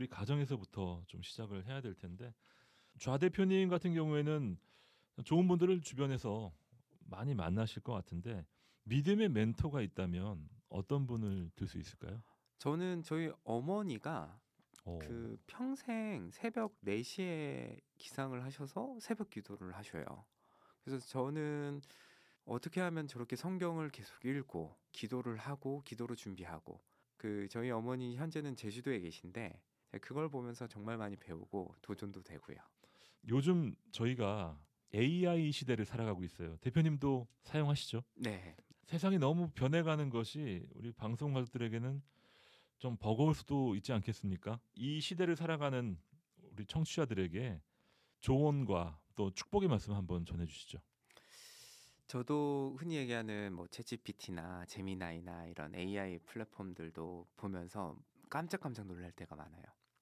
우리 가정에서부터 좀 시작을 해야 될 텐데 좌 대표님 같은 경우에는 좋은 분들을 주변에서 많이 만나실 것 같은데 믿음의 멘토가 있다면 어떤 분을 들 수 있을까요? 저는 저희 어머니가 어. 그 평생 새벽 4시에 기상을 하셔서 새벽 기도를 하셔요. 그래서 저는 어떻게 하면 저렇게 성경을 계속 읽고 기도를 하고 기도로 준비하고 저희 어머니 현재는 제주도에 계신데 그걸 보면서 정말 많이 배우고 도전도 되고요. 요즘 저희가 AI 시대를 살아가고 있어요. 대표님도 사용하시죠? 네. 세상이 너무 변해가는 것이 우리 방송 가족들에게는 좀 버거울 수도 있지 않겠습니까? 이 시대를 살아가는 우리 청취자들에게 조언과 또 축복의 말씀 한번 전해주시죠. 저도 흔히 얘기하는 뭐 챗GPT나 제미나이나 이런 AI 플랫폼들도 보면서 깜짝깜짝 놀랄 때가 많아요.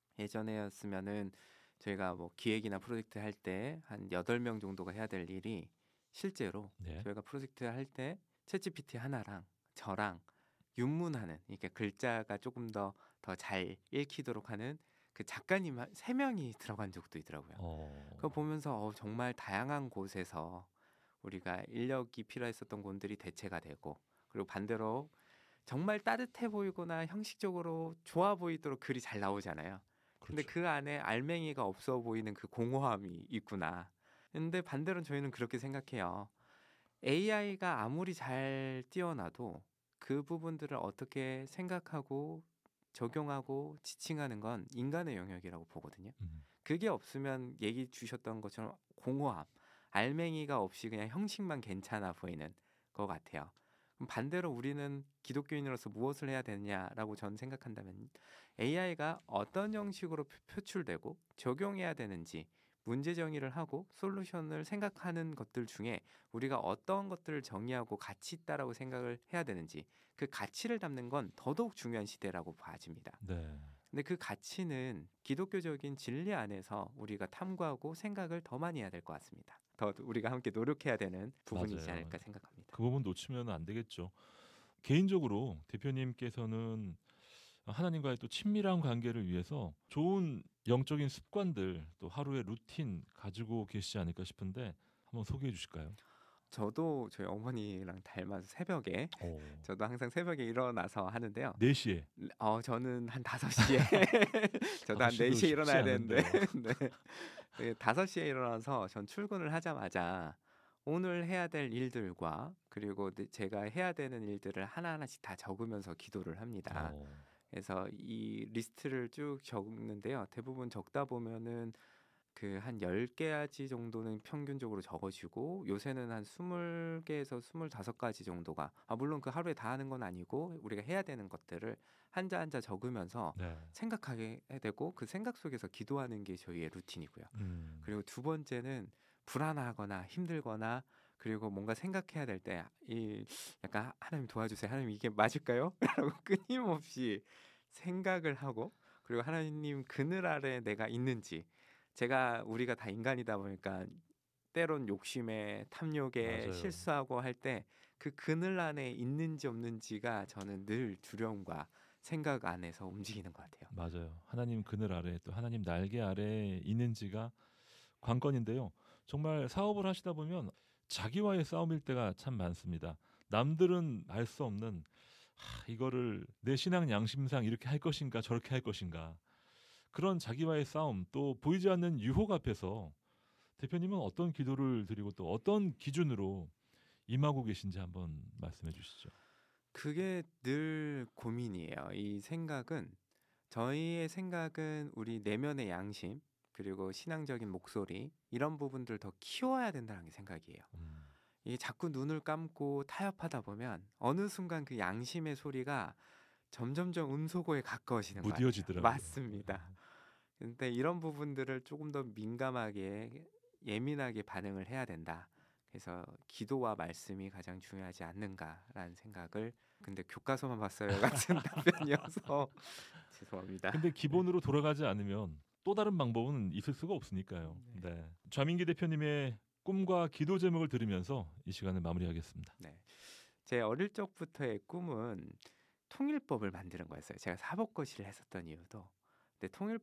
예전에였으면은 저희가 뭐 기획이나 프로젝트 할 때 한 8명 정도가 해야 될 일이 실제로 네, 저희가 프로젝트 할 때 챗GPT 하나랑 저랑 윤문하는, 이게 글자가 조금 더 잘 읽히도록 하는 그 작가님 3명이 들어간 적도 있더라고요. 그거 어, 보면서 정말 다양한 곳에서 우리가 인력이 필요했었던 곳들이 대체가 되고, 그리고 반대로 정말 따뜻해 보이거나 형식적으로 좋아 보이도록 글이 잘 나오잖아요. 근데 그렇죠. 그 안에 알맹이가 없어 보이는 그 공허함이 있구나. 근데 반대로 저희는 그렇게 생각해요. AI가 아무리 잘 뛰어나도 그 부분들을 어떻게 생각하고 적용하고 지칭하는 건 인간의 영역이라고 보거든요. 음, 그게 없으면 얘기 주셨던 것처럼 공허함, 알맹이가 없이 그냥 형식만 괜찮아 보이는 것 같아요. 그럼 반대로 우리는 기독교인으로서 무엇을 해야 되느냐라고 저는 생각한다면, AI가 어떤 형식으로 표출되고 적용해야 되는지 문제 정의를 하고 솔루션을 생각하는 것들 중에 우리가 어떤 것들을 정의하고 가치 있다라고 생각을 해야 되는지, 그 가치를 담는 건 더더욱 중요한 시대라고 봐집니다. 네, 근데 그 가치는 기독교적인 진리 안에서 우리가 탐구하고 생각을 더 많이 해야 될 것 같습니다. 더 우리가 함께 노력해야 되는 부분이지 맞아요. 않을까 생각합니다. 그 부분 놓치면 안 되겠죠. 개인적으로 대표님께서는 하나님과의 또 친밀한 관계를 위해서 좋은 영적인 습관들 또 하루의 루틴 가지고 계시지 않을까 싶은데 한번 소개해 주실까요? 저도 저희 어머니랑 닮아서 새벽에 어, 저도 항상 새벽에 일어나서 하는데요. 4시에 저는 한 5시에 저도 한 5시도 4시에 쉽지 일어나야 되는데 않은데요. 네. 5시에 일어나서 전 출근을 하자마자 오늘 해야 될 일들과 그리고 제가 해야 되는 일들을 하나하나씩 다 적으면서 기도를 합니다. 어, 그래서 이 리스트를 쭉 적는데요. 대부분 적다 보면은 한 10가지 정도는 평균적으로 적어지고, 요새는 한 20개에서 25가지 정도가, 물론 그 하루에 다 하는 건 아니고 우리가 해야 되는 것들을 한자 한자 적으면서 네, 생각하게 되고, 그 생각 속에서 기도하는 게 저희의 루틴이고요. 음, 그리고 두 번째는 불안하거나 힘들거나 그리고 뭔가 생각해야 될 때 이 약간 하나님 도와주세요. 하나님 이게 맞을까요? 라고 끊임없이 생각을 하고, 그리고 하나님 그늘 아래 내가 있는지, 우리가 다 인간이다 보니까 때론 욕심에 탐욕에 맞아요. 실수하고 할 때 그 그늘 안에 있는지 없는지가 저는 늘 두려움과 생각 안에서 움직이는 것 같아요. 맞아요. 하나님 그늘 아래 또 하나님 날개 아래 있는지가 관건인데요. 정말 사업을 하시다 보면 자기와의 싸움일 때가 참 많습니다. 남들은 알 수 없는 이거를 내 신앙 양심상 이렇게 할 것인가 저렇게 할 것인가 그런 자기와의 싸움 또 보이지 않는 유혹 앞에서 대표님은 어떤 기도를 드리고 또 어떤 기준으로 임하고 계신지 한번 말씀해 주시죠. 그게 늘 고민이에요. 이 생각은, 저희의 생각은 우리 내면의 양심 그리고 신앙적인 목소리, 이런 부분들 더 키워야 된다는 게 생각이에요. 음, 이게 자꾸 눈을 감고 타협하다 보면 어느 순간 그 양심의 소리가 점점점 음소거에 가까워지는 것 같아요. 무뎌지더라고요. 맞습니다. 근데 이런 부분들을 조금 더 민감하게 예민하게 반응을 해야 된다. 그래서 기도와 말씀이 가장 중요하지 않는가라는 생각을, 근데 교과서만 봤어요 같은 답변이어서 죄송합니다. 근데 기본으로 돌아가지 않으면 또 다른 방법은 있을 수가 없으니까요. 네. 네. 좌민기 대표님의 꿈과 기도 제목을 들으면서 이 시간을 마무리하겠습니다. 네. 제 어릴 적부터의 꿈은 통일법을 만드는 거였어요. 제가 사법고시를 했었던 이유도. 근데